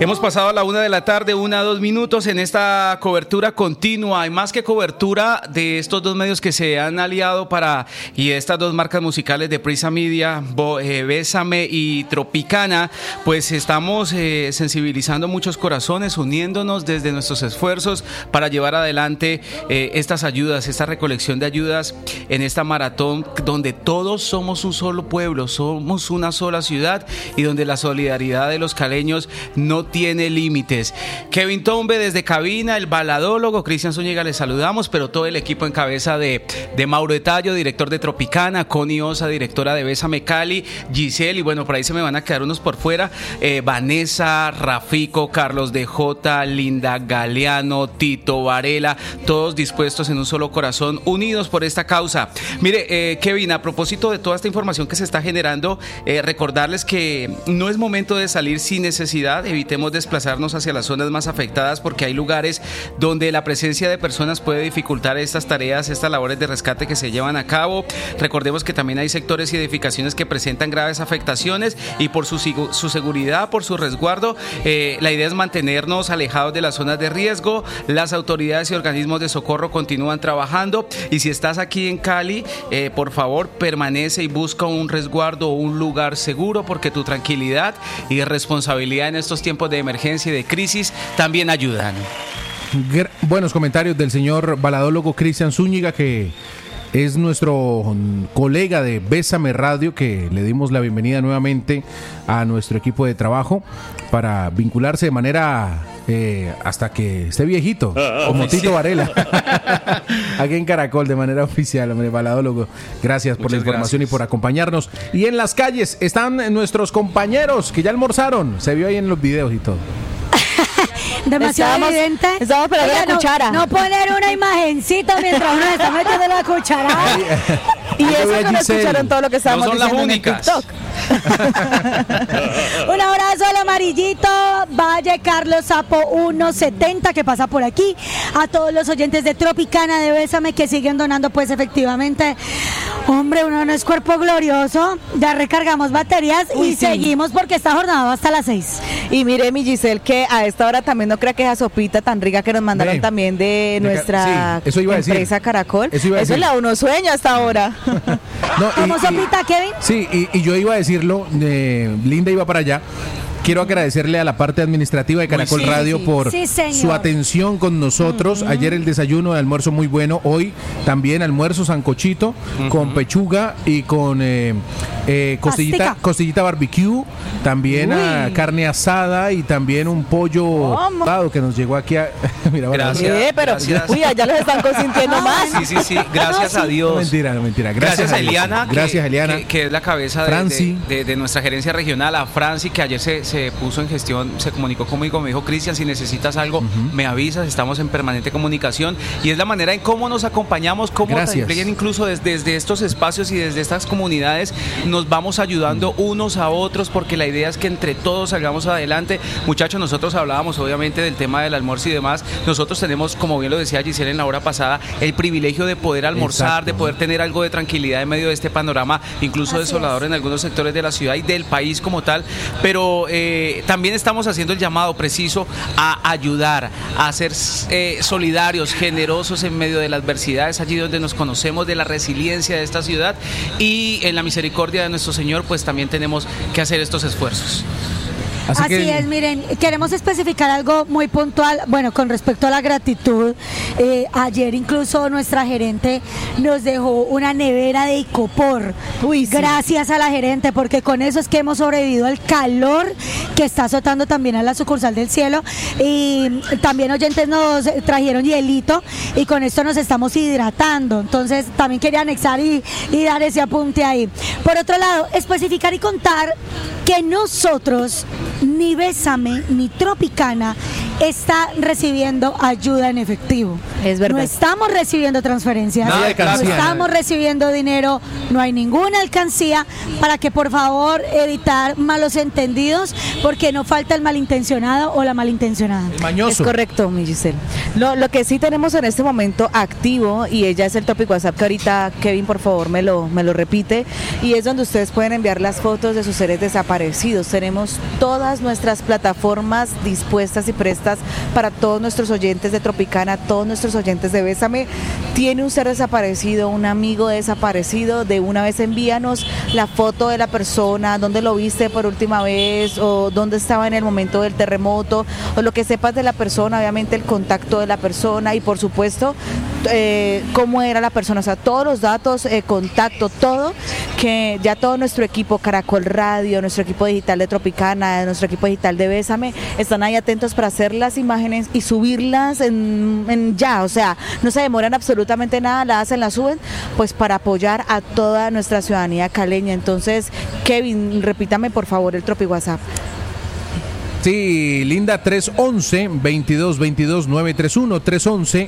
Hemos pasado a la 1:00 p.m, 1:02 en esta cobertura continua, y más que cobertura de estos dos medios que se han aliado y estas dos marcas musicales de Prisa Media, Bésame y Tropicana, pues estamos sensibilizando muchos corazones, uniéndonos desde nuestros esfuerzos para llevar adelante estas ayudas, esta recolección de ayudas en esta maratón donde todos somos un solo pueblo, somos una sola ciudad y donde la solidaridad de los caleños no tiene límites. Kevin Tombe desde cabina, el baladólogo, Cristian Zúñiga, les saludamos, pero todo el equipo en cabeza de Mauro Etallo, director de Tropicana, Connie Osa, directora de Bésame Cali, Giselle, y bueno, por ahí se me van a quedar unos por fuera, Vanessa, Rafico, Carlos DJ, Linda Galeano, Tito Varela, todos dispuestos en un solo corazón, unidos por esta causa. Mire, Kevin, a propósito de toda esta información que se está generando, recordarles que no es momento de salir sin necesidad, evitemos desplazarnos hacia las zonas más afectadas porque hay lugares donde la presencia de personas puede dificultar estas tareas, estas labores de rescate que se llevan a cabo. Recordemos que también hay sectores y edificaciones que presentan graves afectaciones y por su seguridad, por su resguardo, la idea es mantenernos alejados de las zonas de riesgo. Las autoridades y organismos de socorro continúan trabajando y si estás aquí en Cali, por favor permanece y busca un resguardo o un lugar seguro porque tu tranquilidad y responsabilidad en estos tiempos de emergencia y de crisis también ayudan. Buenos comentarios del señor baladólogo Cristian Zúñiga, que es nuestro colega de Bésame Radio, que le dimos la bienvenida nuevamente a nuestro equipo de trabajo para vincularse de manera hasta que esté viejito, como Tito Varela, aquí en Caracol, de manera oficial. Hombre, baladólogo, gracias por la información y por acompañarnos. Y en las calles están nuestros compañeros que ya almorzaron, se vio ahí en los videos y todo. Demasiado evidente. Estamos esperando la cuchara. No poner una imagencita mientras uno está metiendo la cuchara. Y eso no escucharon todo lo que estábamos diciendo en el TikTok. Un abrazo al amarillito Valle Carlos Sapo 170 que pasa por aquí, a todos los oyentes de Tropicana, de Bésame, que siguen donando. Pues efectivamente, hombre, uno no es cuerpo glorioso, ya recargamos baterías y seguimos porque esta jornada va hasta las 6. Y mire, mi Giselle, que a esta hora también no crea que esa sopita tan rica que nos mandaron también de nuestra empresa Caracol, eso es la uno sueño hasta ahora. ¿Cómo sopita, Kevin? Sí, y yo iba a decirlo, Linda iba para allá. Quiero agradecerle a la parte administrativa de Caracol Radio por su atención con nosotros. Ayer el desayuno de almuerzo muy bueno. Hoy también almuerzo sancochito con pechuga y con costillita barbecue. También carne asada y también un pollo asado que nos llegó aquí a... Mira, gracias. Pero ya los están consintiendo más. Sí. Gracias a Dios. No, mentira. Gracias a Eliana. Gracias, Eliana. Que es la cabeza de nuestra gerencia regional. A Franci, que ayer se puso en gestión, se comunicó conmigo, me dijo: Cristian, si necesitas algo, me avisas, estamos en permanente comunicación, y es la manera en cómo nos acompañamos, cómo también incluso desde estos espacios y desde estas comunidades nos vamos ayudando unos a otros, porque la idea es que entre todos salgamos adelante. Muchachos, nosotros hablábamos obviamente del tema del almuerzo y demás. Nosotros tenemos, como bien lo decía Giselle en la hora pasada, el privilegio de poder almorzar, de poder tener algo de tranquilidad en medio de este panorama, incluso desolador en algunos sectores de la ciudad y del país como tal, pero también estamos haciendo el llamado preciso a ayudar, a ser solidarios, generosos en medio de la adversidad. Es allí donde nos conocemos de la resiliencia de esta ciudad, y en la misericordia de nuestro Señor pues también tenemos que hacer estos esfuerzos. Así es, miren, queremos especificar algo muy puntual, bueno, con respecto a la gratitud. Ayer incluso nuestra gerente nos dejó una nevera de icopor. Gracias a la gerente, porque con eso es que hemos sobrevivido al calor que está azotando también a la sucursal del Cielo, y también oyentes nos trajeron hielito y con esto nos estamos hidratando. Entonces también quería anexar y dar ese apunte ahí. Por otro lado, especificar y contar que nosotros, ni Bésame ni Tropicana, está recibiendo ayuda en efectivo. Es verdad. No estamos recibiendo transferencias, no estamos recibiendo dinero, no hay ninguna alcancía, para que por favor evitar malos entendidos, porque no falta el malintencionado o la malintencionada. El mañoso. Es correcto, mi Giselle. Lo que sí tenemos en este momento activo, y ella es el tópico WhatsApp que ahorita Kevin por favor me lo repite, y es donde ustedes pueden enviar las fotos de sus seres desaparecidos. Tenemos todas nuestras plataformas dispuestas y prestas para todos nuestros oyentes de Tropicana, todos nuestros oyentes de Bésame. Tiene un ser desaparecido, un amigo desaparecido, de una vez envíanos la foto de la persona, dónde lo viste por última vez, o dónde estaba en el momento del terremoto, o lo que sepas de la persona, obviamente el contacto de la persona, y por supuesto cómo era la persona, o sea, todos los datos, contacto, todo, que ya todo nuestro equipo Caracol Radio, nuestro equipo digital de Tropicana, nuestro equipo digital de Bésame, están ahí atentos para hacer las imágenes y subirlas en ya, o sea, no se demoran absolutamente nada, la hacen, la suben, pues para apoyar a toda nuestra ciudadanía caleña. Entonces, Kevin, repítame por favor el Tropi WhatsApp. Sí, Linda, 311-2222-931,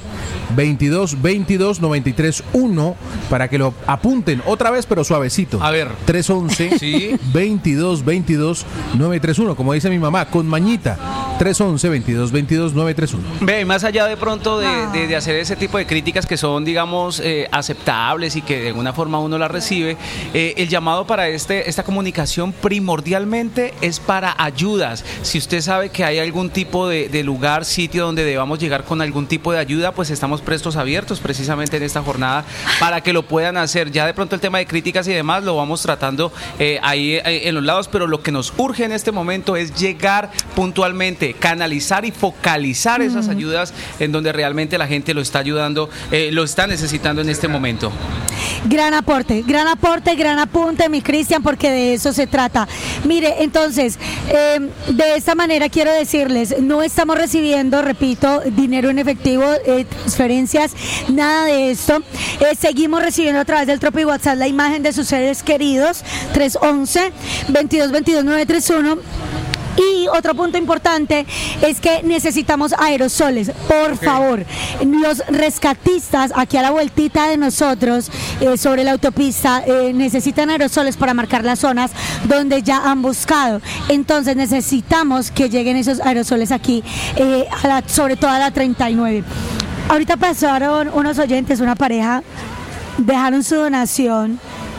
311-2222-931, para que lo apunten otra vez, pero suavecito. A ver. 311-2222-931, como dice mi mamá, con mañita. 311-2222-931. Ve, más allá de pronto de hacer ese tipo de críticas que son, digamos, aceptables y que de alguna forma uno las recibe, el llamado para esta comunicación primordialmente es para ayudas. Si usted sabe que hay algún tipo de lugar, sitio donde debamos llegar con algún tipo de ayuda, pues estamos prestos, abiertos precisamente en esta jornada para que lo puedan hacer. Ya de pronto el tema de críticas y demás lo vamos tratando ahí en los lados, pero lo que nos urge en este momento es llegar puntualmente, canalizar y focalizar esas ayudas en donde realmente la gente lo está ayudando, lo está necesitando en este momento. Gran aporte, gran apunte, mi Cristian, porque de eso se trata. Mire, entonces, de esta manera quiero decirles, no estamos recibiendo, repito, dinero en efectivo, transferencias, nada de esto. Seguimos recibiendo a través del Tropi WhatsApp la imagen de sus seres queridos, 311-2222-931. Y otro punto importante es que necesitamos aerosoles, por favor. Los rescatistas aquí a la vueltita de nosotros, sobre la autopista, necesitan aerosoles para marcar las zonas donde ya han buscado. Entonces necesitamos que lleguen esos aerosoles aquí, sobre todo a la 39. Ahorita pasaron unos oyentes, una pareja, dejaron su donación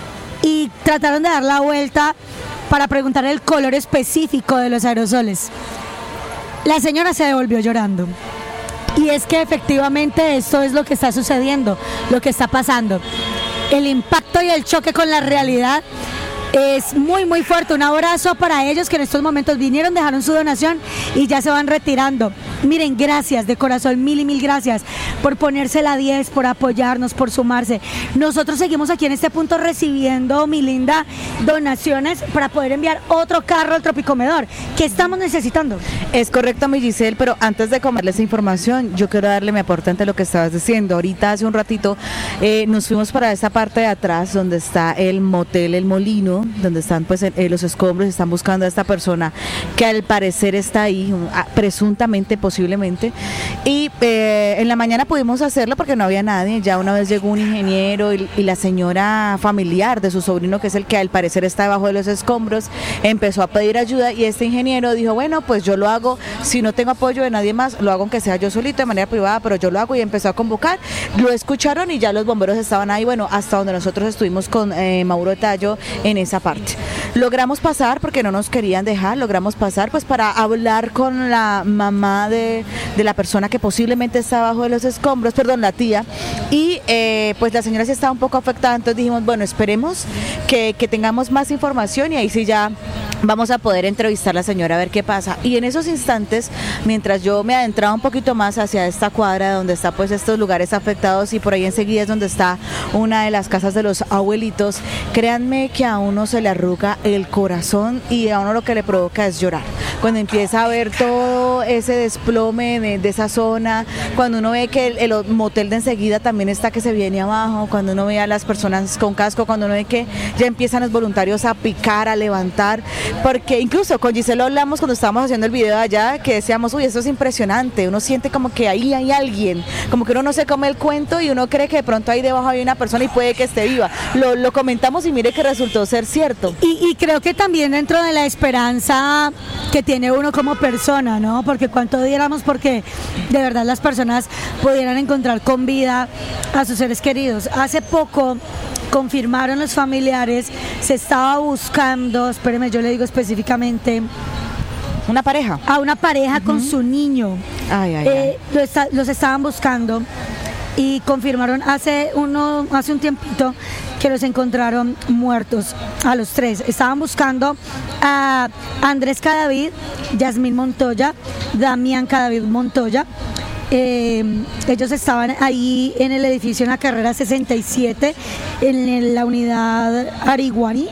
y trataron de dar la vuelta para preguntar el color específico de los aerosoles. La señora se devolvió llorando. Y es que efectivamente esto es lo que está sucediendo, lo que está pasando. El impacto y el choque con la realidad es muy, muy fuerte. Un abrazo para ellos que en estos momentos vinieron, dejaron su donación y ya se van retirando. Miren, gracias de corazón, mil y mil gracias por ponerse la 10, por apoyarnos, por sumarse. Nosotros seguimos aquí en este punto recibiendo, mi linda, donaciones para poder enviar otro carro al Tropicomedor que estamos necesitando. Es correcto, mi Giselle, pero antes de comerle esa información, yo quiero darle mi aporte ante lo que estabas diciendo. Ahorita, hace un ratito, nos fuimos para esa parte de atrás donde está el motel El Molino, donde están pues los escombros, están buscando a esta persona que al parecer está ahí, presuntamente, posiblemente, y en la mañana pudimos hacerlo porque no había nadie. Ya una vez llegó un ingeniero y la señora familiar de su sobrino, que es el que al parecer está debajo de los escombros, empezó a pedir ayuda, y este ingeniero dijo, bueno, pues yo lo hago, si no tengo apoyo de nadie más, lo hago aunque sea yo solito, de manera privada, pero yo lo hago, y empezó a convocar. Lo escucharon y ya los bomberos estaban ahí, bueno, hasta donde nosotros estuvimos con Mauro Tallo en esa parte. Logramos pasar porque no nos querían dejar, logramos pasar pues para hablar con la mamá de la persona que posiblemente está abajo de los escombros, perdón, la tía, y pues la señora sí estaba un poco afectada. Entonces dijimos, bueno, esperemos que tengamos más información y ahí sí ya vamos a poder entrevistar a la señora a ver qué pasa. Y en esos instantes, mientras yo me adentraba un poquito más hacia esta cuadra donde está pues estos lugares afectados, y por ahí enseguida es donde está una de las casas de los abuelitos, créanme que a uno se le arruga el corazón y a uno lo que le provoca es llorar, cuando empieza a ver todo ese desplome de esa zona, cuando uno ve que el motel de enseguida también está que se viene abajo, cuando uno ve a las personas con casco, cuando uno ve que ya empiezan los voluntarios a picar, a levantar, porque incluso con Giselle hablamos cuando estábamos haciendo el video allá, que decíamos, uy, esto es impresionante, uno siente como que ahí hay alguien, como que uno no se come el cuento y uno cree que de pronto ahí debajo hay una persona y puede que esté viva. Lo comentamos y mire que resultó ser cierto. Y creo que también dentro de la esperanza que tiene uno como persona, ¿no? Porque cuánto diéramos porque de verdad las personas pudieran encontrar con vida a sus seres queridos. Hace poco confirmaron los familiares, se estaba buscando, espéreme, yo le digo específicamente, ¿una pareja? A una pareja con su niño. Los estaban buscando y confirmaron hace un tiempito que los encontraron muertos a los 3. Estaban buscando a Andrés Cadavid, Yasmín Montoya, Damián Cadavid Montoya. Ellos estaban ahí en el edificio en la carrera 67 en la unidad Ariguani.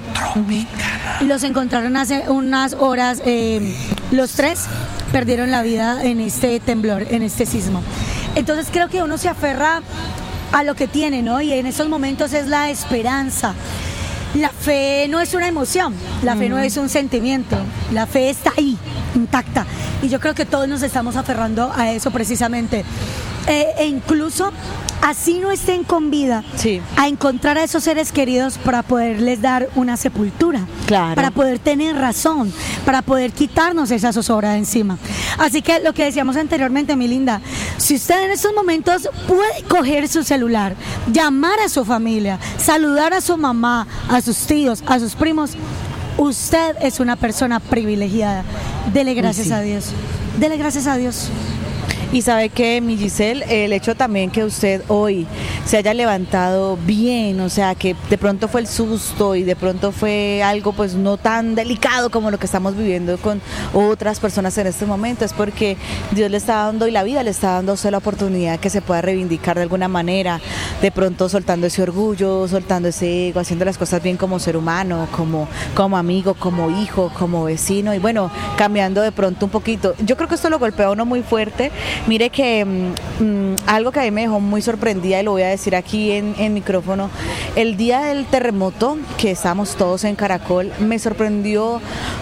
Y los encontraron hace unas horas. Los 3 perdieron la vida en este temblor, en este sismo. Entonces creo que uno se aferra a lo que tiene, ¿no? Y en esos momentos es la esperanza. La fe no es una emoción, la fe no es un sentimiento, la fe está ahí, intacta. Y yo creo que todos nos estamos aferrando a eso precisamente. E incluso así no estén con vida, sí, a encontrar a esos seres queridos para poderles dar una sepultura, claro, para poder tener razón, para poder quitarnos esa zozobra de encima. Así que lo que decíamos anteriormente, mi linda, si usted en estos momentos puede coger su celular, llamar a su familia, saludar a su mamá, a sus tíos, a sus primos, usted es una persona privilegiada. Dele gracias a Dios. Dele gracias a Dios. Y sabe que, mi Giselle, el hecho también que usted hoy se haya levantado bien, o sea, que de pronto fue el susto y de pronto fue algo pues no tan delicado como lo que estamos viviendo con otras personas en este momento, es porque Dios le está dando y la vida le está dando a usted la oportunidad que se pueda reivindicar de alguna manera, de pronto soltando ese orgullo, soltando ese ego, haciendo las cosas bien como ser humano, como amigo, como hijo, como vecino y bueno, cambiando de pronto un poquito. Yo creo que esto lo golpea a uno muy fuerte. Mire que algo que a mí me dejó muy sorprendida y lo voy a decir aquí en micrófono, el día del terremoto que estábamos todos en Caracol, me sorprendió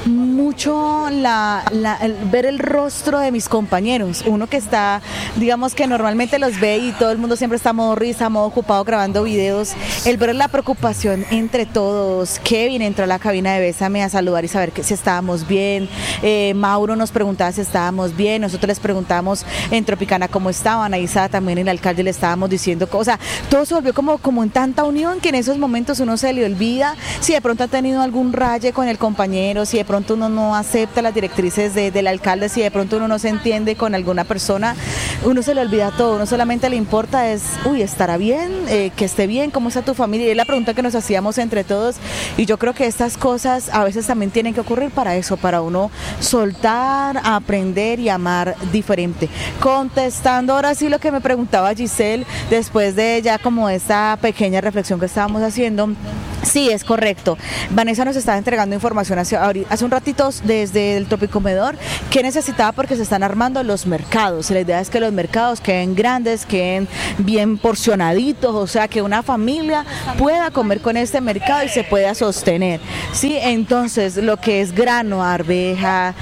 mucho el ver el rostro de mis compañeros, uno que está, digamos que normalmente los ve y todo el mundo siempre está a modo risa, a modo ocupado grabando videos, el ver la preocupación entre todos. Kevin entró a la cabina de Bésame a saludar y saber que si estábamos bien, Mauro nos preguntaba si estábamos bien, nosotros les preguntamos en Tropicana cómo estaban, ahí estaba también el alcalde, le estábamos diciendo cosas, todo se volvió como en tanta unión que en esos momentos uno se le olvida si de pronto ha tenido algún raye con el compañero, si de pronto uno no acepta las directrices del alcalde, si de pronto uno no se entiende con alguna persona, uno se le olvida todo, uno solamente le importa es, estará bien, que esté bien, cómo está tu familia, y es la pregunta que nos hacíamos entre todos, y yo creo que estas cosas a veces también tienen que ocurrir para eso, para uno soltar, aprender y amar diferente. Contestando ahora sí lo que me preguntaba Giselle, después de ya como esta pequeña reflexión que estábamos haciendo, sí, es correcto. Vanessa nos estaba entregando información hace un ratito desde el Tropicomedor que necesitaba porque se están armando los mercados. La idea es que los mercados queden grandes, queden bien porcionaditos, o sea, que una familia pueda comer con este mercado y se pueda sostener. Sí, entonces lo que es grano, arveja,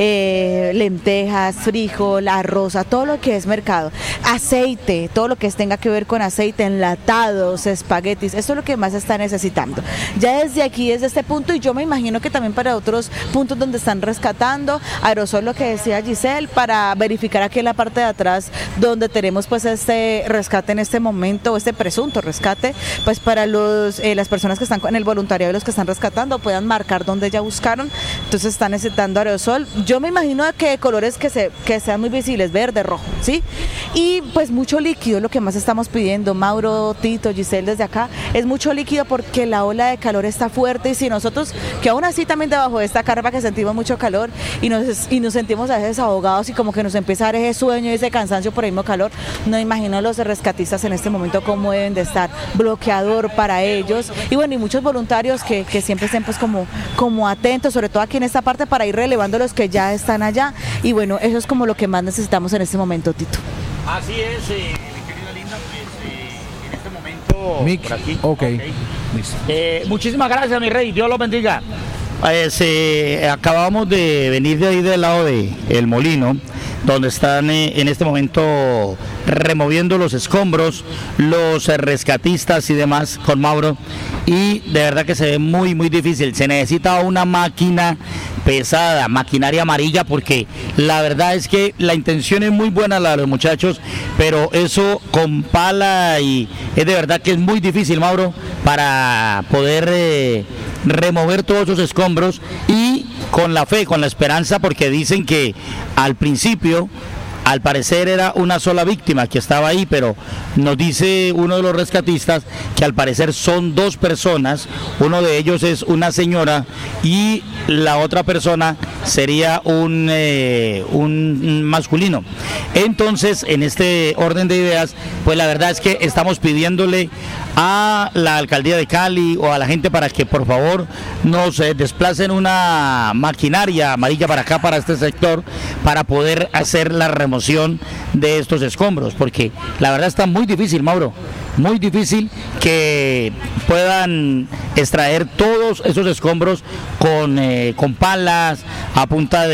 lentejas, frijol, arroz, todo lo que es mercado, aceite, todo lo que tenga que ver con aceite, enlatados, espaguetis, esto es lo que más se está necesitando. Ya desde aquí, desde este punto, y yo me imagino que también para otros puntos donde están rescatando, aerosol, lo que decía Giselle, para verificar aquí en la parte de atrás donde tenemos pues este rescate en este momento, este presunto rescate, pues para las personas que están con el voluntariado y los que están rescatando puedan marcar donde ya buscaron, entonces están necesitando aerosol. Yo me imagino que colores que sean muy visibles, verde, verde rojo, ¿sí? Y pues mucho líquido, lo que más estamos pidiendo, Mauro, Tito, Giselle, desde acá, es mucho líquido porque la ola de calor está fuerte y si nosotros, que aún así también debajo de esta carpa que sentimos mucho calor y nos sentimos a veces ahogados y como que nos empieza a dar ese sueño y ese cansancio por el mismo calor, no imagino los rescatistas en este momento cómo deben de estar, bloqueador para ellos y bueno, y muchos voluntarios que siempre estén pues como atentos, sobre todo aquí en esta parte para ir relevando los que ya están allá y bueno, eso es como lo que más necesitamos en este momento, Tito. Así es, mi querida Linda, pues en este momento Mick, por aquí. Ok. Muchísimas gracias, mi rey, Dios los bendiga. Acabamos de venir de ahí del lado de El Molino, donde están en este momento removiendo los escombros, los rescatistas y demás con Mauro, y de verdad que se ve muy muy difícil, se necesita una máquina pesada, maquinaria amarilla, porque la verdad es que la intención es muy buena la de los muchachos, pero eso con pala y es de verdad que es muy difícil, Mauro, para poder remover todos esos escombros y con la fe, con la esperanza, porque dicen que al principio al parecer era una sola víctima que estaba ahí, pero nos dice uno de los rescatistas que al parecer son 2 personas, uno de ellos es una señora y la otra persona sería un masculino. Entonces, en este orden de ideas, pues la verdad es que estamos pidiéndole a la alcaldía de Cali o a la gente para que por favor nos desplacen una maquinaria amarilla para acá, para este sector, para poder hacer la remoción de estos escombros, porque la verdad está muy difícil, Mauro, muy difícil que puedan extraer todos esos escombros con palas a punta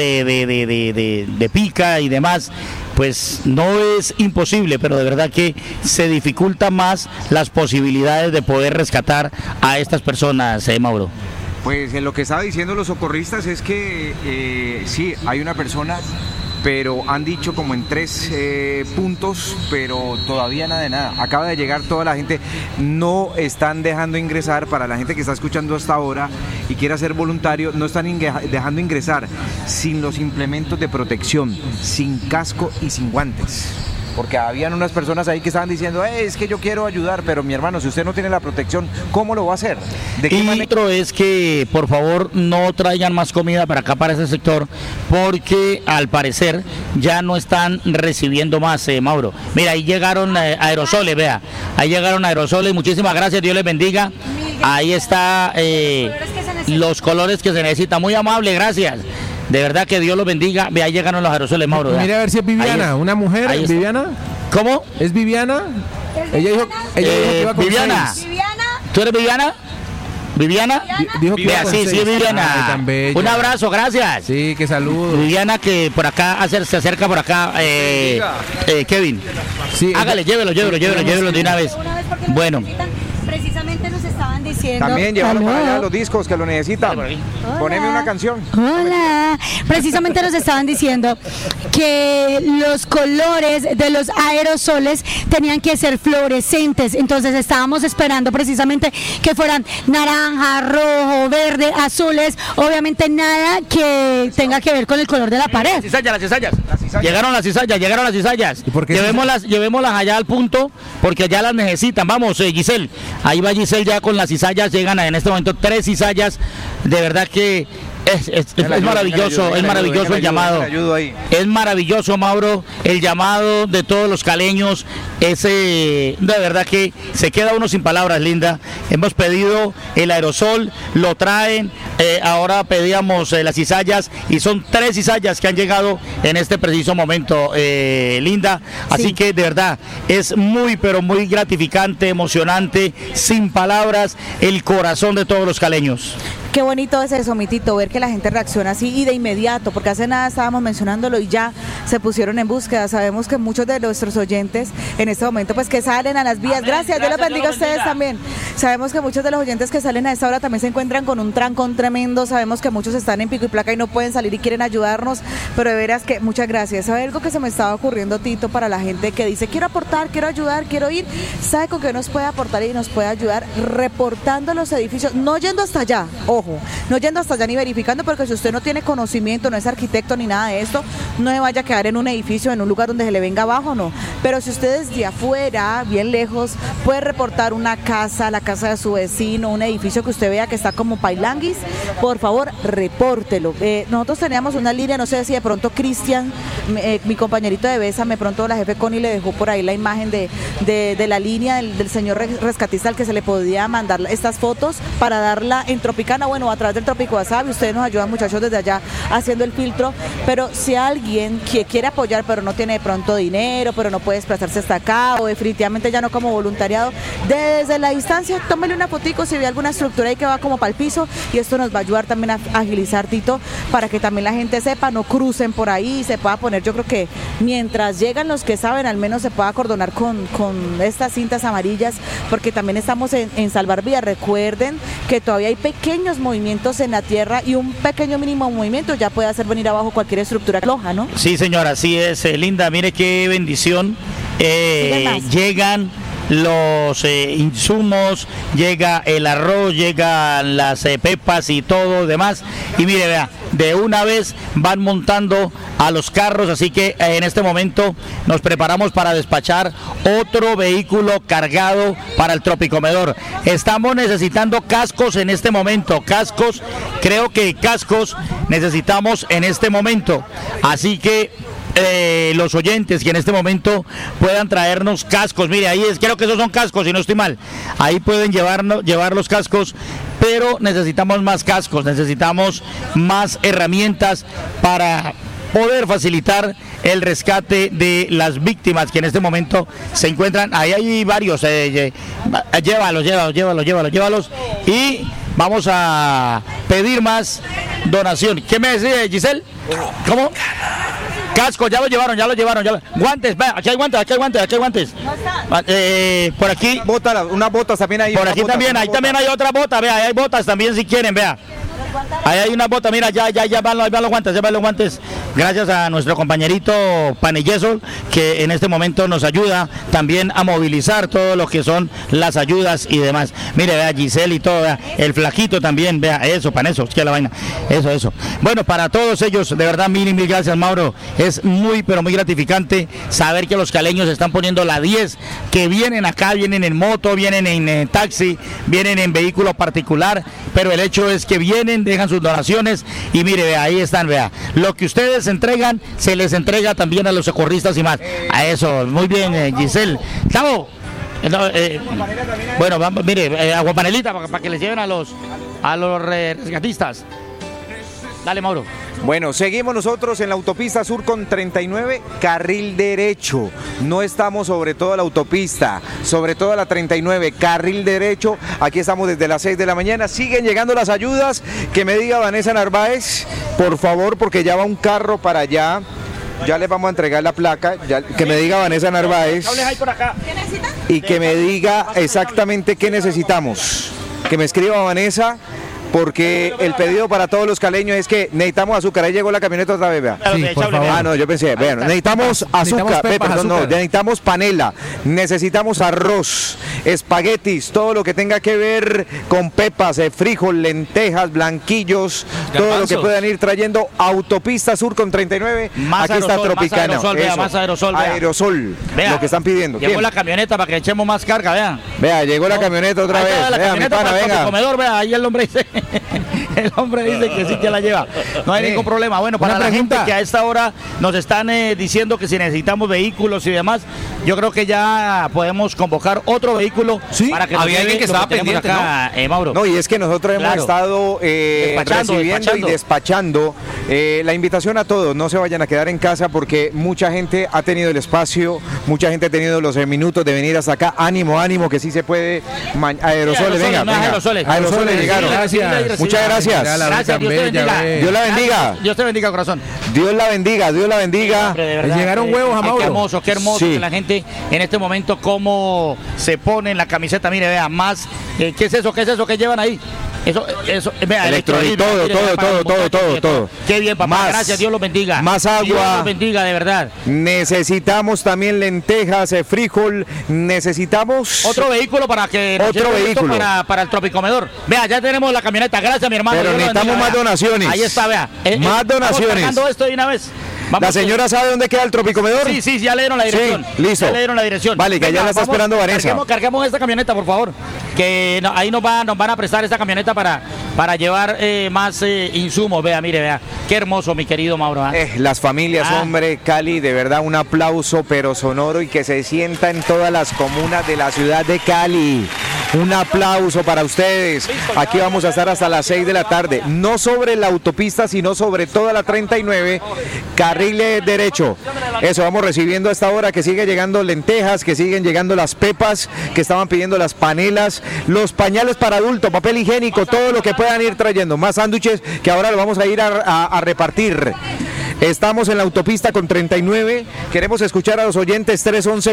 de pica y demás. Pues no es imposible, pero de verdad que se dificulta más las posibilidades de poder rescatar a estas personas, Mauro. Pues lo que estaban diciendo los socorristas es que sí, hay una persona, pero han dicho como en 3 puntos, pero todavía nada de nada. Acaba de llegar toda la gente, no están dejando ingresar, para la gente que está escuchando hasta ahora y quiera ser voluntario, no están dejando ingresar sin los implementos de protección, sin casco y sin guantes. Porque habían unas personas ahí que estaban diciendo, es que yo quiero ayudar, pero mi hermano, si usted no tiene la protección, ¿cómo lo va a hacer? Y otro es que por favor no traigan más comida para acá, para ese sector, porque al parecer ya no están recibiendo más, Mauro. Mira, ahí llegaron aerosoles, vea, ahí llegaron aerosoles, muchísimas gracias, Dios les bendiga. Ahí está los colores que se necesitan, muy amable, gracias. De verdad que Dios los bendiga. Ve, ahí llegaron los aerosoles, Mauro. Mira a ver si es Viviana, una mujer. ¿Es Viviana? ¿Cómo? ¿Es Viviana? Ella dijo que iba con Viviana. 6. ¿Tú eres Viviana? ¿Viviana? Dijo que iba con sí, 6. sí, Viviana. Tan bella. Un abrazo, gracias. Sí, que saludos. Viviana, que por acá se acerca por acá. Kevin. Sí, hágale, llévelo de una vez. Bueno. Precisamente nos estaban diciendo. También llevaron para allá los discos que lo necesitan. Poneme una canción. Hola. Precisamente nos estaban diciendo que los colores de los aerosoles tenían que ser fluorescentes. Entonces estábamos esperando precisamente que fueran naranja, rojo, verde, azules. Obviamente nada que tenga que ver con el color de la pared. Las cizallas. Llegaron las cizallas. ¿Y por qué Llevémoslas allá al punto, porque allá las necesitan. Vamos, Giselle. Ahí va Giselle ya con las cizallas. Llegan en este momento 3 cizallas. De verdad que es maravilloso el llamado. Es maravilloso, Mauro, el llamado de todos los caleños. De verdad que se queda uno sin palabras, Linda. Hemos pedido el aerosol, lo traen. Ahora pedíamos las cizallas y son 3 cizallas que han llegado en este preciso momento, Linda. Así sí, que de verdad es muy, pero muy gratificante, emocionante, sin palabras, el corazón de todos los caleños. Qué bonito es eso, Mitito, ver que la gente reacciona así y de inmediato, porque hace nada estábamos mencionándolo y ya se pusieron en búsqueda. Sabemos que muchos de nuestros oyentes en este momento pues que salen a las vías, Amén. gracias, Dios los bendiga a ustedes también. Sabemos que muchos de los oyentes que salen a esta hora también se encuentran con un trancón tremendo, sabemos que muchos están en pico y placa y no pueden salir y quieren ayudarnos, pero de veras que muchas gracias. ¿Sabe algo que se me estaba ocurriendo, Tito, para la gente que dice quiero aportar, quiero ayudar, quiero ir? ¿Sabe con qué nos puede aportar y nos puede ayudar? Reportando los edificios, no yendo hasta allá, ojo, ojo, no yendo hasta allá ni verificando, porque si usted no tiene conocimiento, no es arquitecto ni nada de esto, no se vaya a quedar en un edificio, en un lugar donde se le venga abajo, no. Pero si usted desde afuera, bien lejos, puede reportar una casa, la casa de su vecino, un edificio que usted vea que está como pailanguis, por favor, repórtelo. Nosotros teníamos una línea, no sé si de pronto Cristian, mi compañerito de Bésame, pronto la jefe Connie le dejó por ahí la imagen de la línea del señor rescatista al que se le podía mandar estas fotos para darla en Tropicana, bueno, a través del Trópico Wasabi. Ustedes nos ayudan, muchachos, desde allá haciendo el filtro, pero si alguien que quiere apoyar pero no tiene de pronto dinero, pero no puede desplazarse hasta acá, o definitivamente ya no como voluntariado, desde la distancia tómele una fotico si ve alguna estructura ahí que va como para el piso, y esto nos va a ayudar también a agilizar, Tito, para que también la gente sepa, no crucen por ahí, se pueda poner, yo creo que mientras llegan los que saben, al menos se pueda acordonar con estas cintas amarillas, porque también estamos en salvar vidas. Recuerden que todavía hay pequeños movimientos en la tierra, y un pequeño mínimo movimiento ya puede hacer venir abajo cualquier estructura floja, ¿no? Sí, señora, así es, Linda, mire qué bendición. Llegan los insumos, llega el arroz, llegan las pepas y todo demás, y mire, vea, de una vez van montando a los carros, así que en este momento nos preparamos para despachar otro vehículo cargado para el Tropicomedor. Estamos necesitando cascos en este momento, cascos, creo que cascos necesitamos en este momento, así que los oyentes que en este momento puedan traernos cascos, mire, ahí creo que esos son cascos, si no estoy mal, ahí pueden llevar los cascos, pero necesitamos más cascos, necesitamos más herramientas para poder facilitar el rescate de las víctimas que en este momento se encuentran. Ahí hay varios, llévalos, y vamos a pedir más donación. ¿Qué me decía, Giselle? ¿Cómo? Casco, ya lo llevaron. Guantes, vea, aquí hay guantes. Por aquí. Unas botas también hay. Por aquí también, ahí también hay otra bota, vea, ahí hay botas también si quieren, vea. Ahí hay una bota, mira, ya van los guantes. Gracias a nuestro compañerito Panilleso, que en este momento nos ayuda también a movilizar todo lo que son las ayudas y demás. Mire, vea, Giselle y todo, vea, el flajito también, vea, eso, Paneso, es que la vaina, eso. Bueno, para todos ellos, de verdad, mil gracias, Mauro. Es muy, pero muy gratificante saber que los caleños están poniendo la 10, que vienen acá, vienen en moto, vienen en taxi, vienen en vehículo particular, pero el hecho es que vienen, dejan sus donaciones, y mire, vea, ahí están, vea, lo que ustedes entregan, se les entrega también a los socorristas y más. A eso, muy bien, Giselle. Chavo. Bueno, vamos, mire, aguapanelita para que les lleven a los rescatistas. Dale, Mauro. Bueno, seguimos nosotros en la autopista sur con 39, carril derecho. No estamos sobre toda la autopista, sobre toda la 39, carril derecho. Aquí estamos desde las 6 de la mañana. Siguen llegando las ayudas. Que me diga Vanessa Narváez, por favor, porque ya va un carro para allá. Ya les vamos a entregar la placa. Que me diga Vanessa Narváez. ¿Qué necesitan? Y que me diga exactamente qué necesitamos. Que me escriba Vanessa. Porque el pedido para todos los caleños es que necesitamos azúcar. Ahí llegó la camioneta otra vez, vea. Sí, por favor. Ah, no, yo pensé, vean, necesitamos azúcar, necesitamos panela, necesitamos arroz, espaguetis, todo lo que tenga que ver con pepas, frijol, lentejas, blanquillos, todo lo que puedan ir trayendo. Autopista sur con 39, más aquí aerosol, está Tropicana. Más aerosol, vea. Aerosol, vea, lo que están pidiendo. Llegó la camioneta para que echemos más carga, vea. Vea, llegó la camioneta otra vez, vea, mi pana, venga. Comedor, vea, ahí el hombre dice... El hombre dice que sí que la lleva. No hay ningún problema. Bueno, para la gente que a esta hora nos están diciendo que si necesitamos vehículos y demás, yo creo que ya podemos convocar otro vehículo. Sí, para que había alguien que estaba pendiente, acá, ¿no? Mauro. No, y es que nosotros hemos estado recibiendo y despachando. La invitación a todos, no se vayan a quedar en casa porque mucha gente ha tenido el espacio, mucha gente ha tenido los minutos de venir hasta acá. Ánimo, que sí se puede. Aerosoles, venga. Aerosoles llegaron. Gracias. Muchas gracias. Gracias, Dios te bendiga. Dios la bendiga. Dios te bendiga, corazón. Dios la bendiga. Les llegaron huevos a Mauro. Qué hermoso Sí. que la gente en este momento cómo se pone en la camiseta. Mire, vea, más. ¿Qué es eso que llevan ahí? Eso, vea, electrolito, todo. Qué bien, papá, gracias, Dios los bendiga. Más agua. Dios los bendiga, de verdad. Necesitamos también lentejas, frijol, necesitamos... Otro vehículo para que nos lleve esto para el Tropicomedor. Vea, ya tenemos la camioneta, gracias mi hermano. Pero necesitamos más donaciones. Ahí está, vea. Más donaciones. Estamos sacando esto de una vez. ¿La señora sabe dónde queda el Tropicomedor? Sí, ya le dieron la dirección. Sí, listo. Ya le dieron la dirección. Vale, que allá la está esperando Vanessa. Carguemos esta camioneta, por favor. Que ahí nos van a prestar esta camioneta para llevar más insumos. Vea, mire, vea. Qué hermoso, mi querido Mauro. Las familias, hombre, Cali, de verdad, un aplauso, pero sonoro y que se sienta en todas las comunas de la ciudad de Cali. Un aplauso para ustedes. Aquí vamos a estar hasta las 6 de la tarde. No sobre la autopista, sino sobre toda la 39, carril derecho. Eso, vamos recibiendo a esta hora que sigue llegando lentejas, que siguen llegando las pepas, que estaban pidiendo las panelas, los pañales para adulto, papel higiénico, todo lo que puedan ir trayendo. Más sándwiches que ahora lo vamos a ir a repartir. Estamos en la autopista con 39. Queremos escuchar a los oyentes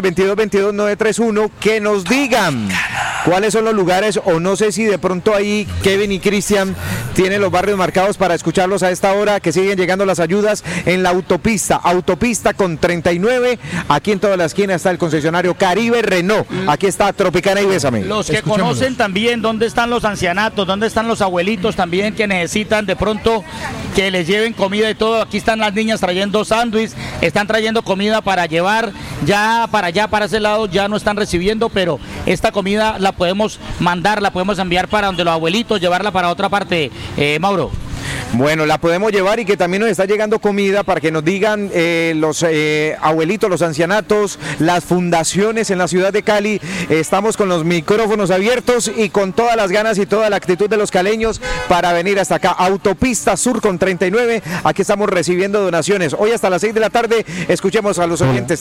311-2222-931 que nos digan cuáles son los lugares, o no sé si de pronto ahí Kevin y Cristian tienen los barrios marcados para escucharlos a esta hora, que siguen llegando las ayudas en la autopista con 39. Aquí en toda la esquina está el concesionario Caribe Renault. Aquí está Tropicana y Bésame. Los que conocen también dónde están los ancianatos, dónde están los abuelitos también que necesitan de pronto que les lleven comida y todo. Aquí están las niñas trayendo sándwich, están trayendo comida para llevar ya para allá, para ese lado ya no están recibiendo, pero esta comida la podemos mandar, la podemos enviar para donde los abuelitos, llevarla para otra parte, Mauro. Bueno, la podemos llevar, y que también nos está llegando comida para que nos digan los abuelitos, los ancianatos, las fundaciones en la ciudad de Cali. Estamos con los micrófonos abiertos y con todas las ganas y toda la actitud de los caleños para venir hasta acá. Autopista Sur con 39, aquí estamos recibiendo donaciones. Hoy hasta las 6 de la tarde, escuchemos a los oyentes.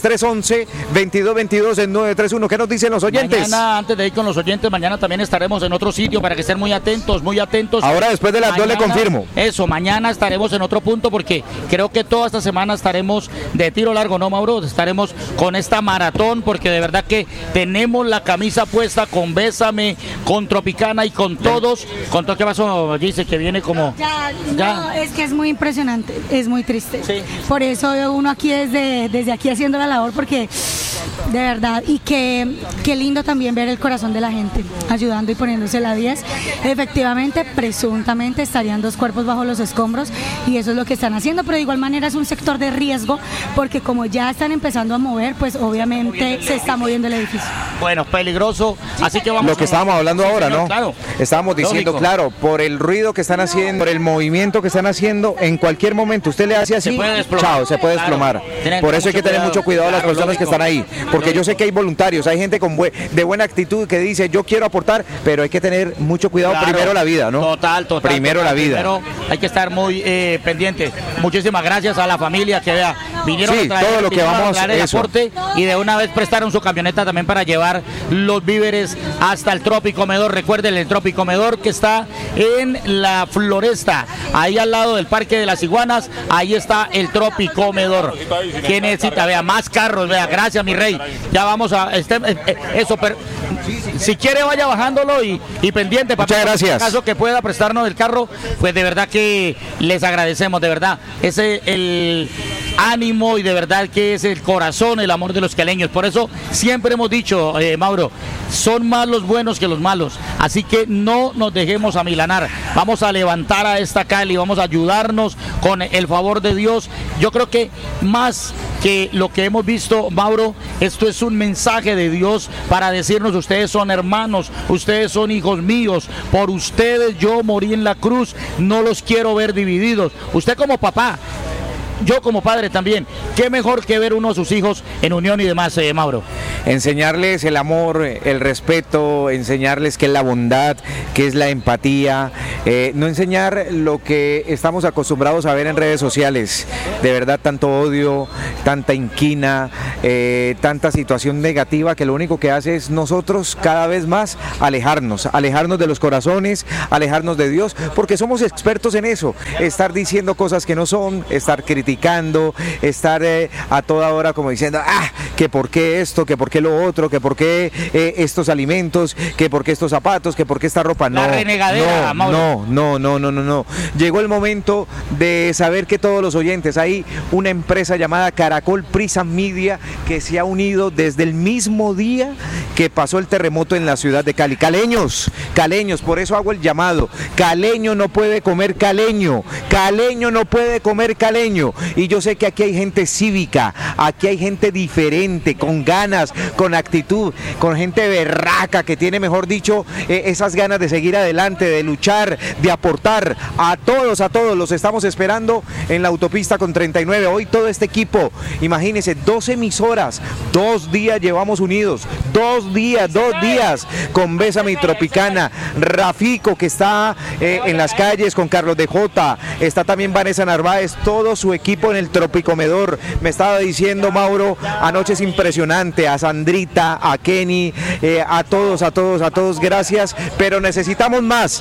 311-2222-931. ¿Qué nos dicen los oyentes? Mañana, antes de ir con los oyentes, mañana también estaremos en otro sitio para que estén muy atentos, Ahora después de las 2 le confirmo. Eso, mañana estaremos en otro punto porque creo que toda esta semana estaremos de tiro largo, ¿no, Mauro? Estaremos con esta maratón porque de verdad que tenemos la camisa puesta con Bésame, con Tropicana y con todos. ¿Con todo qué pasó? Dice que viene como... No, es que es muy impresionante, es muy triste. Sí. Por eso uno aquí desde aquí haciendo la labor, porque de verdad, y qué lindo también ver el corazón de la gente ayudando y poniéndose la 10. Efectivamente, presuntamente estarían 2 cuerpos bajo los escombros y eso es lo que están haciendo, pero de igual manera es un sector de riesgo porque como ya están empezando a mover, pues obviamente se está moviendo el edificio. Bueno, peligroso, así que vamos. Lo que estábamos hablando ahora, ¿no? Claro. Estábamos diciendo, Lógico. claro, por el ruido que están haciendo, por el movimiento que están haciendo, en cualquier momento usted le hace así, chao, se puede desplomar. Por eso hay que tener mucho cuidado a las personas que están ahí, porque yo sé que hay voluntarios, hay gente de buena actitud que dice, yo quiero aportar, pero hay que tener mucho cuidado, primero la vida, ¿no? Total. Primero la vida. Primero hay que estar muy pendientes. Muchísimas gracias a la familia que vinieron a traer, todo lo que vamos a traer el aporte y de una vez prestaron su camioneta también para llevar los víveres hasta el Tropicomedor. Recuerden, el Tropicomedor que está en la Floresta, ahí al lado del Parque de las Iguanas, ahí está el Tropicomedor. ¿Quién necesita? Vea, más carros, vea, gracias mi rey. Ya vamos a eso, pero si quiere vaya bajándolo y pendiente para muchas gracias. caso que pueda prestarnos el carro, pues de verdad que les agradecemos, de verdad, ese el ánimo y de verdad que es el corazón, el amor de los caleños. Por eso siempre hemos dicho, Mauro, son más los buenos que los malos, así que no nos dejemos amilanar, vamos a levantar a esta Cali, vamos a ayudarnos con el favor de Dios. Yo creo que más que lo que hemos visto, Mauro, esto es un mensaje de Dios para decirnos, ustedes son hermanos, ustedes son hijos míos, por ustedes yo morí en la cruz, no los quiero ver divididos. Usted como papá, yo como padre también, qué mejor que ver uno a sus hijos en unión y demás, Mauro. Enseñarles el amor, el respeto, enseñarles qué es la bondad, qué es la empatía, no enseñar lo que estamos acostumbrados a ver en redes sociales, de verdad tanto odio, tanta inquina, tanta situación negativa que lo único que hace es nosotros cada vez más alejarnos de los corazones, alejarnos de Dios, porque somos expertos en eso, estar diciendo cosas que no son, estar criticando, estar a toda hora como diciendo, que por qué esto, que por qué qué lo otro, que por qué estos alimentos, que por qué estos zapatos, que por qué esta ropa. No, la renegadera, Mauro. No. Llegó el momento de saber que todos los oyentes, hay una empresa llamada Caracol Prisa Media que se ha unido desde el mismo día que pasó el terremoto en la ciudad de Cali. Caleños, por eso hago el llamado. Caleño no puede comer caleño. Caleño no puede comer caleño. Y yo sé que aquí hay gente cívica, aquí hay gente diferente, con ganas, con actitud, con gente berraca que tiene, mejor dicho, esas ganas de seguir adelante, de luchar, de aportar. A todos los estamos esperando en la autopista con 39. Hoy todo este equipo, imagínense, 2 emisoras, 2 días llevamos unidos, 2 días con Bésame y Tropicana, Rafico que está en las calles con Carlos de Jota, está también Vanessa Narváez, todo su equipo en el Tropicomedor. Me estaba diciendo Mauro, anoche es impresionante, a Sandrita, a Kenny, a todos, gracias, pero necesitamos más.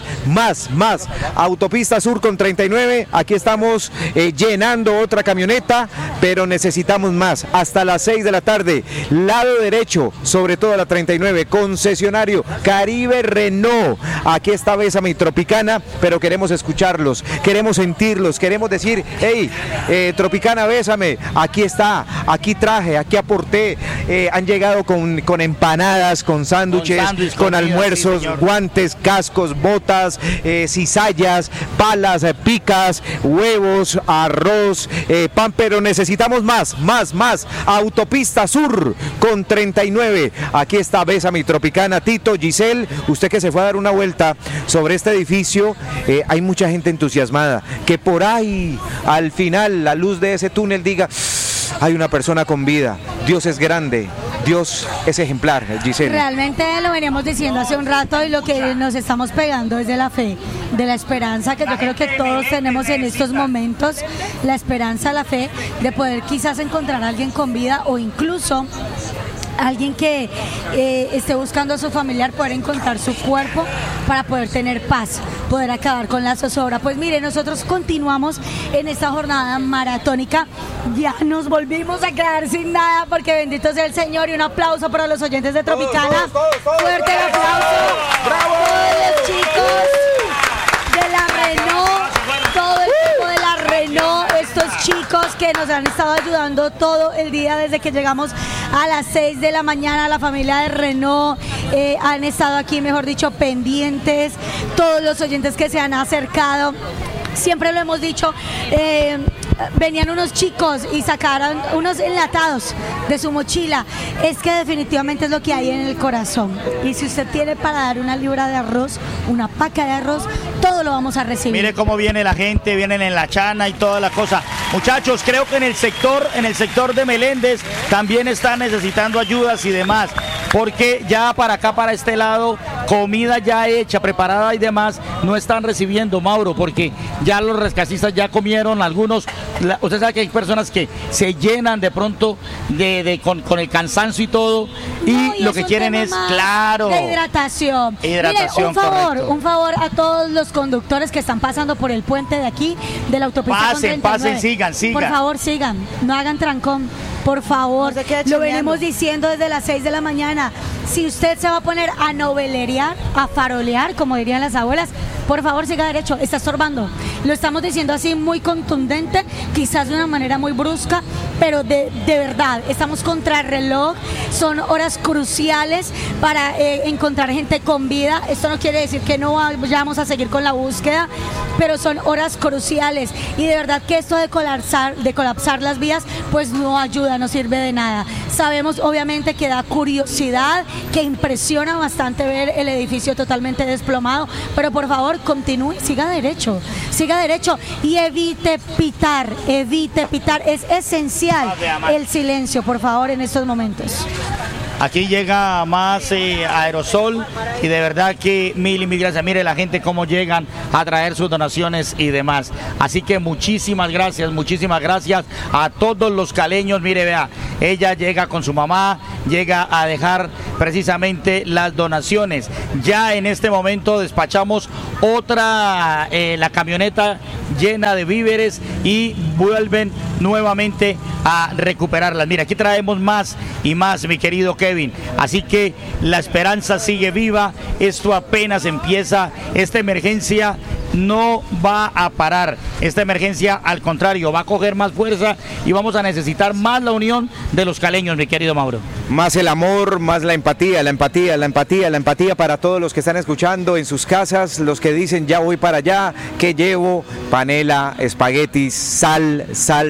Autopista Sur con 39, aquí estamos llenando otra camioneta, pero necesitamos más. Hasta las 6 de la tarde, lado derecho, sobre todo la 39, concesionario Caribe Renault. Aquí está Bésame y Tropicana, pero queremos escucharlos, queremos sentirlos, queremos decir, hey, Tropicana, bésame, aquí está, aquí traje, aquí aporté. Han llegado con empanadas, con sándwiches, con almuerzos, sí, guantes, cascos, botas, cizallas, palas, picas, huevos, arroz, pan, pero necesitamos más. Autopista Sur con 39. Aquí está Bésame y Tropicana. Tito, Giselle, usted que se fue a dar una vuelta sobre este edificio, hay mucha gente entusiasmada, que por ahí, al final, la luz de ese túnel diga, hay una persona con vida. Dios es grande, Dios es ejemplar, Giselle. Realmente lo veníamos diciendo hace un rato y lo que nos estamos pegando es de la fe, de la esperanza que yo creo que todos tenemos en estos momentos, la esperanza, la fe de poder quizás encontrar a alguien con vida o incluso alguien que esté buscando a su familiar, poder encontrar su cuerpo para poder tener paz, poder acabar con la zozobra. Pues mire, nosotros continuamos en esta jornada maratónica, ya nos volvimos a quedar sin nada porque bendito sea el Señor, y un aplauso para los oyentes de Tropicana. Todos. Fuerte el aplauso. ¡Bravo! Todos los chicos de la Renault, todo el equipo de la Renault, estos chicos que nos han estado ayudando todo el día desde que llegamos a las 6 de la mañana, la familia de Renault han estado aquí, mejor dicho, pendientes, todos los oyentes que se han acercado. Siempre lo hemos dicho, venían unos chicos y sacaron unos enlatados de su mochila. Es que definitivamente es lo que hay en el corazón. Y si usted tiene para dar una libra de arroz, una paca de arroz, todo lo vamos a recibir. Mire cómo viene la gente, vienen en la chana y toda la cosa. Muchachos, creo que en el sector de Meléndez también están necesitando ayudas y demás, porque ya para acá, para este lado, comida ya hecha, preparada y demás, no están recibiendo, Mauro, porque ya los rescatistas ya comieron algunos. Usted sabe que hay personas que se llenan de pronto con el cansancio y todo, y lo que quieren es, claro, de hidratación. Mire, un favor a todos los conductores que están pasando por el puente de aquí, de la autopista. Pasen, sigan. Por favor, sigan, no hagan trancón. Por favor, lo venimos diciendo desde las 6 de la mañana. Si usted se va a poner a novelerear, a farolear, como dirían las abuelas, por favor siga derecho, está estorbando. Lo estamos diciendo así muy contundente, quizás de una manera muy brusca, pero de verdad, estamos contra el reloj, son horas cruciales para encontrar gente con vida. Esto no quiere decir que no vamos a seguir con la búsqueda, pero son horas cruciales y de verdad que esto de colapsar las vías pues no ayuda, no sirve de nada. Sabemos obviamente que da curiosidad, que impresiona bastante ver el edificio totalmente desplomado, pero por favor continúe, siga derecho y evite pitar, es esencial el silencio, por favor, en estos momentos. Aquí llega más aerosol y de verdad que mil gracias. Mire la gente cómo llegan a traer sus donaciones y demás. Así que muchísimas gracias a todos los caleños. Mire, vea, ella llega con su mamá, llega a dejar precisamente las donaciones. Ya en este momento despachamos otra la camioneta llena de víveres y vuelven nuevamente a recuperarlas. Mira, aquí traemos más y más, mi querido Kevin, así que la esperanza sigue viva, esto apenas empieza, esta emergencia no va a parar, esta emergencia al contrario va a coger más fuerza y vamos a necesitar más la unión de los caleños, mi querido Mauro. Más el amor, más la empatía para todos los que están escuchando en sus casas, los que dicen ya voy para allá, ¿qué llevo? Panela, espaguetis, sal,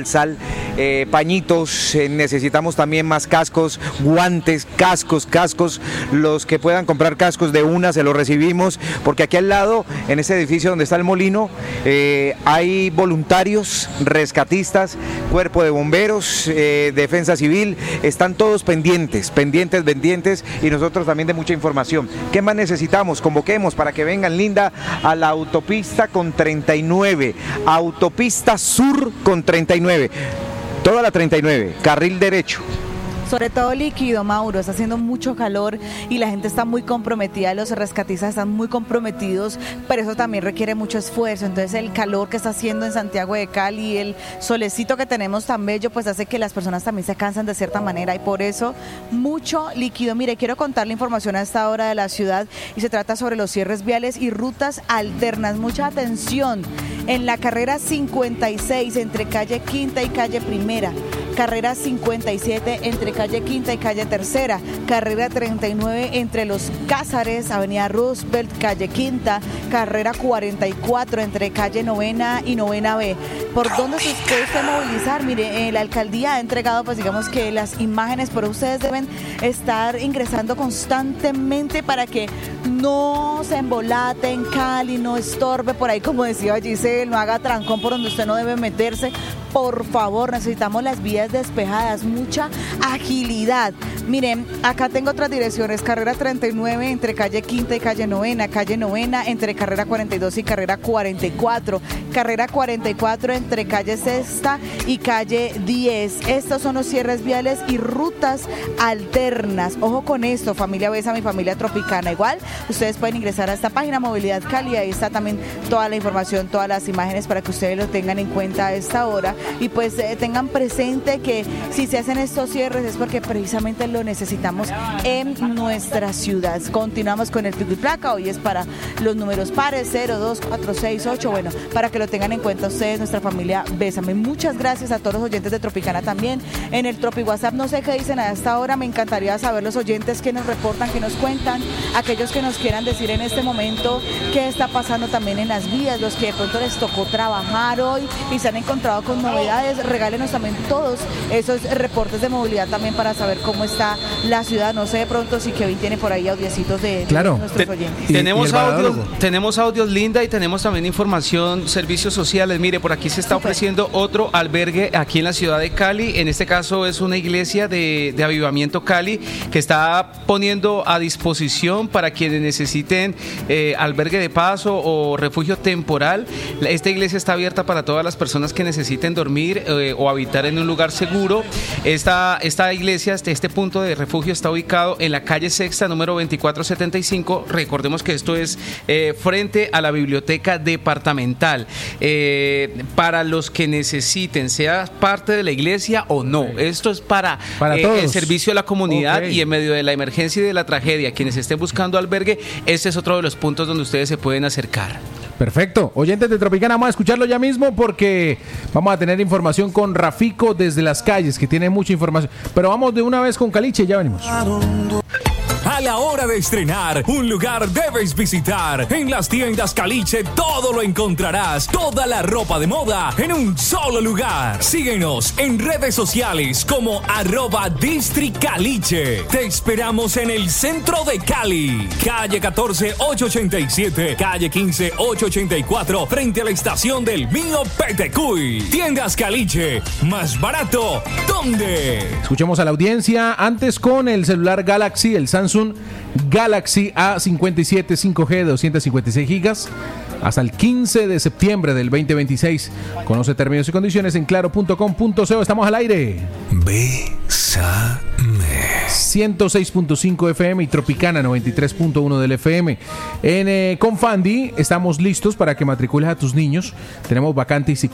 pañitos, necesitamos también más cascos, guantes, cascos, los que puedan comprar cascos de una se los recibimos, porque aquí al lado, en este edificio donde está el molino, hay voluntarios, rescatistas, cuerpo de bomberos, defensa civil, están todos pendientes, y nosotros también de mucha información. ¿Qué más necesitamos? Convoquemos para que vengan, Linda, a la autopista con 39, autopista sur con 39, toda la 39, carril derecho. Sobre todo líquido, Mauro, está haciendo mucho calor y la gente está muy comprometida, los rescatistas están muy comprometidos, pero eso también requiere mucho esfuerzo. Entonces el calor que está haciendo en Santiago de Cali, el solecito que tenemos tan bello, pues hace que las personas también se cansan de cierta manera, y por eso mucho líquido. Mire, quiero contar la información a esta hora de la ciudad, y se trata sobre los cierres viales y rutas alternas. Mucha atención en la carrera 56 entre calle Quinta y calle Primera, carrera 57 entre calle Quinta y calle Tercera, carrera 39 entre Los Cázares, avenida Roosevelt, calle Quinta, carrera 44 entre calle Novena y Novena B. ¿Por dónde se puede usted movilizar? Mire, la alcaldía ha entregado, pues digamos que las imágenes, pero ustedes deben estar ingresando constantemente para que no se embolate en Cali, no estorbe por ahí, como decía Giselle, no haga trancón por donde usted no debe meterse. Por favor, necesitamos las vías despejadas, mucha agilidad. Miren, acá tengo otras direcciones, carrera 39 entre calle Quinta y calle Novena entre carrera 42 y carrera 44, carrera 44 entre calle Sexta y calle 10. Estos son los cierres viales y rutas alternas. Ojo con esto, familia Besa, mi familia tropicana. Igual, ustedes pueden ingresar a esta página Movilidad Cali, ahí está también toda la información, todas las imágenes para que ustedes lo tengan en cuenta a esta hora. Y pues tengan presente que si se hacen estos cierres es porque precisamente lo necesitamos en nuestra ciudad. Continuamos con el pico y placa, hoy es para los números pares 0, 2, 4, 6, 8, bueno, para que lo tengan en cuenta ustedes, nuestra familia Bésame. Muchas gracias a todos los oyentes de Tropicana también. En el Tropi WhatsApp no sé qué dicen a esta hora, me encantaría saber los oyentes que nos reportan, que nos cuentan, aquellos que nos quieran decir en este momento qué está pasando también en las vías, los que de pronto les tocó trabajar hoy y se han encontrado con novedades, regálenos también todos esos reportes de movilidad también para saber cómo está la ciudad. No sé de pronto si Kevin tiene por ahí audiecitos de nuestros oyentes. Tenemos audios, Linda, y tenemos también información, servicios sociales. Mire, por aquí se está ofreciendo otro albergue aquí en la ciudad de Cali. En este caso es una iglesia de Avivamiento Cali que está poniendo a disposición para quienes necesiten albergue de paso o refugio temporal. Esta iglesia está abierta para todas las personas que necesiten dormir o habitar en un lugar seguro. Esta iglesia, este punto de refugio está ubicado en la calle Sexta, número 2475. Recordemos que esto es frente a la biblioteca departamental. Para los que necesiten, sea parte de la iglesia o no, esto es para el servicio a la comunidad. Y en medio de la emergencia y de la tragedia, quienes estén buscando albergue, este es otro de los puntos donde ustedes se pueden acercar. Perfecto. Oyentes de Tropicana, vamos a escucharlo ya mismo porque vamos a tener información con Rafico desde las calles, que tiene mucha información. Pero vamos de una vez con Caliche, ya venimos. A la hora de estrenar, un lugar debes visitar. En las tiendas Caliche todo lo encontrarás. Toda la ropa de moda en un solo lugar. Síguenos en redes sociales como @districaliche. Te esperamos en el centro de Cali. Calle 14, 887. Calle 15, 884. Frente a la estación del Mío Petecuy. Tiendas Caliche. Más barato. ¿Dónde? Escuchemos a la audiencia. Antes con el celular Galaxy, el Samsung Galaxy A57 5G de 256 gigas hasta el 15 de septiembre del 2026. Conoce términos y condiciones en claro.com.co. Estamos al aire. Bésame. 106.5 FM y Tropicana 93.1 del FM. En Confandi estamos listos para que matricules a tus niños. Tenemos vacantes